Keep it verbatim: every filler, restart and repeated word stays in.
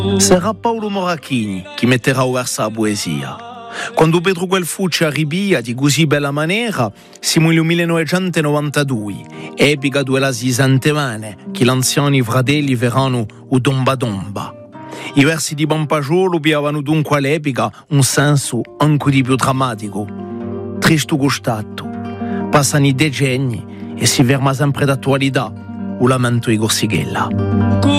Sarà Paolo Morachini che metterà verso la poesia. Quando Pedro Guelfucci arrivia di così bella maniera, siamo nel millenovecentonovantadue, epica due la settimane che l'anziani fratelli verranno u domba domba. I versi di Pampagiolo avevano dunque all'epica un senso ancora di più drammatico. Triste costato, passano i decenni e si ferma sempre d'attualità, o lamento di Corsighella.